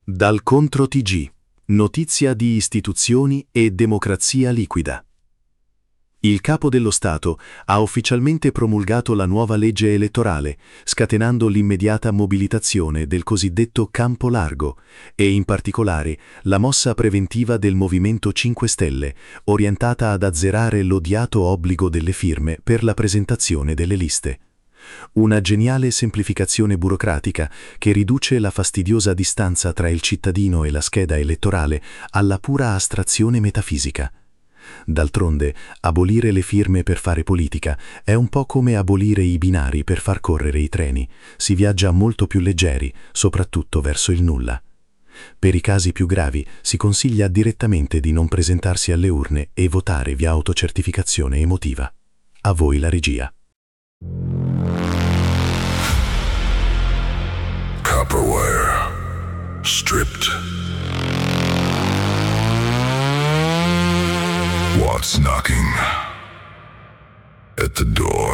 Dal Contro TG. Notizia di istituzioni e democrazia liquida. Il Capo dello Stato ha ufficialmente promulgato la nuova legge elettorale, scatenando l'immediata mobilitazione del cosiddetto campo largo e, in particolare, la mossa preventiva del Movimento 5 Stelle, orientata ad azzerare l'odiato obbligo delle firme per la presentazione delle liste. Una geniale semplificazione burocratica che riduce la fastidiosa distanza tra il cittadino e la scheda elettorale alla pura astrazione metafisica. D'altronde, abolire le firme per fare politica è un po' come abolire i binari per far correre i treni. Si viaggia molto più leggeri, soprattutto verso il nulla. Per i casi più gravi si consiglia direttamente di non presentarsi alle urne e votare via autocertificazione emotiva. A voi la regia. Copperware stripped. What's knocking at the door?